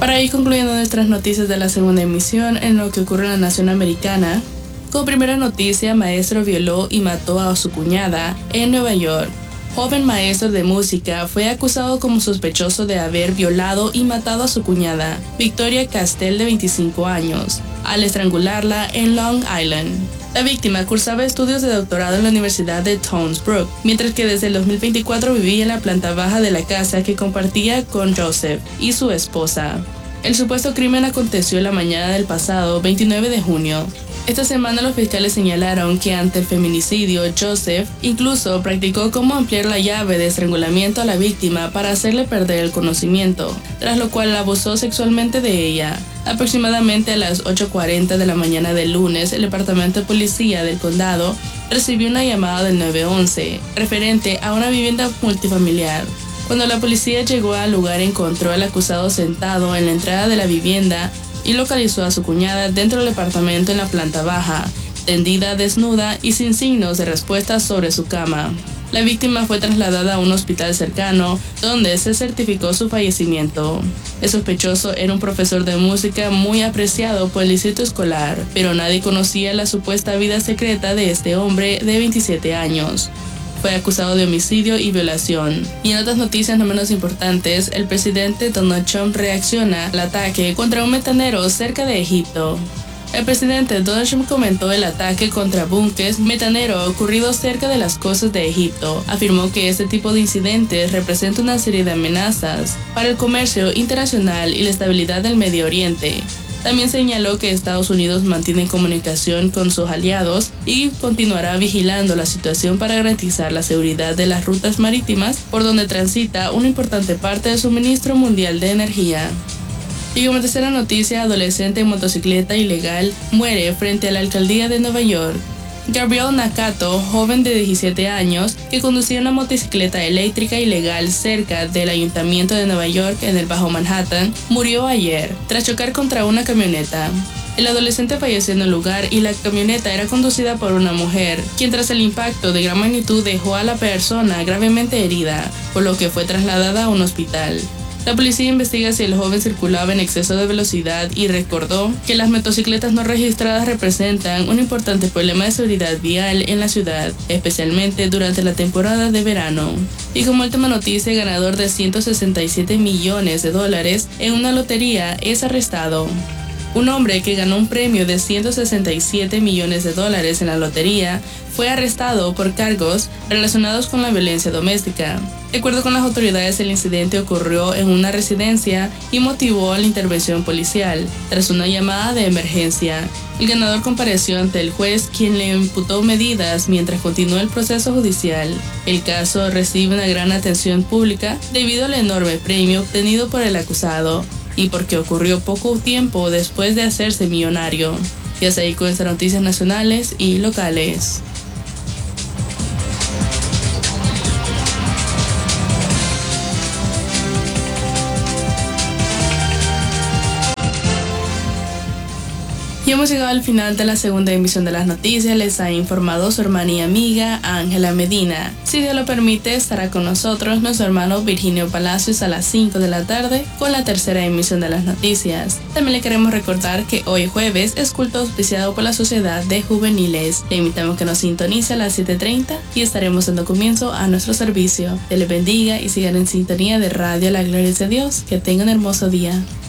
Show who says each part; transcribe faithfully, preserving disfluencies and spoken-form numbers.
Speaker 1: Para ir concluyendo nuestras noticias de la segunda emisión en lo que ocurre en la nación americana, como primera noticia, maestro violó y mató a su cuñada en Nueva York. Joven maestro de música fue acusado como sospechoso de haber violado y matado a su cuñada, Victoria Castell, de veinticinco años, al estrangularla en Long Island. La víctima cursaba estudios de doctorado en la Universidad de Towns Brook, mientras que desde el dos mil veinticuatro vivía en la planta baja de la casa que compartía con Joseph y su esposa. El supuesto crimen aconteció la mañana del pasado veintinueve de junio. Esta semana los fiscales señalaron que ante el feminicidio, Joseph incluso practicó cómo ampliar la llave de estrangulamiento a la víctima para hacerle perder el conocimiento, tras lo cual abusó sexualmente de ella. Aproximadamente a las ocho cuarenta de la mañana del lunes, el Departamento de Policía del Condado recibió una llamada del nueve once, referente a una vivienda multifamiliar. Cuando la policía llegó al lugar, encontró al acusado sentado en la entrada de la vivienda y localizó a su cuñada dentro del departamento en la planta baja, tendida, desnuda y sin signos de respuesta sobre su cama. La víctima fue trasladada a un hospital cercano, donde se certificó su fallecimiento. El sospechoso era un profesor de música muy apreciado por el distrito escolar, pero nadie conocía la supuesta vida secreta de este hombre de veintisiete años. Fue acusado de homicidio y violación. Y en otras noticias no menos importantes, el presidente Donald Trump reacciona al ataque contra un metanero cerca de Egipto. El presidente Donald Trump comentó el ataque contra buques metanero ocurrido cerca de las costas de Egipto. Afirmó que este tipo de incidentes representa una serie de amenazas para el comercio internacional y la estabilidad del Medio Oriente. También señaló que Estados Unidos mantiene comunicación con sus aliados y continuará vigilando la situación para garantizar la seguridad de las rutas marítimas por donde transita una importante parte del suministro mundial de energía. Y como tercera noticia, adolescente en motocicleta ilegal muere frente a la alcaldía de Nueva York. Gabriel Nakato, joven de diecisiete años, que conducía una motocicleta eléctrica ilegal cerca del Ayuntamiento de Nueva York en el Bajo Manhattan, murió ayer tras chocar contra una camioneta. El adolescente falleció en el lugar y la camioneta era conducida por una mujer, quien tras el impacto de gran magnitud dejó a la persona gravemente herida, por lo que fue trasladada a un hospital. La policía investiga si el joven circulaba en exceso de velocidad y recordó que las motocicletas no registradas representan un importante problema de seguridad vial en la ciudad, especialmente durante la temporada de verano. Y como última noticia, el ganador de ciento sesenta y siete millones de dólares en una lotería es arrestado. Un hombre que ganó un premio de ciento sesenta y siete millones de dólares en la lotería fue arrestado por cargos relacionados con la violencia doméstica. De acuerdo con las autoridades, el incidente ocurrió en una residencia y motivó la intervención policial tras una llamada de emergencia. El ganador compareció ante el juez, quien le imputó medidas mientras continuó el proceso judicial. El caso recibe una gran atención pública debido al enorme premio obtenido por el acusado y porque ocurrió poco tiempo después de hacerse millonario. Y hasta ahí con estas noticias nacionales y locales. Y hemos llegado al final de la segunda emisión de las noticias. Les ha informado su hermana y amiga Ángela Medina. Si Dios lo permite, estará con nosotros nuestro hermano Virginio Palacios a las cinco de la tarde con la tercera emisión de las noticias. También le queremos recordar que hoy jueves es culto auspiciado por la Sociedad de Juveniles. Le invitamos que nos sintonice a las siete treinta y estaremos dando comienzo a nuestro servicio. Dios les bendiga y sigan en sintonía de Radio La Gloria de Dios. Que tengan un hermoso día.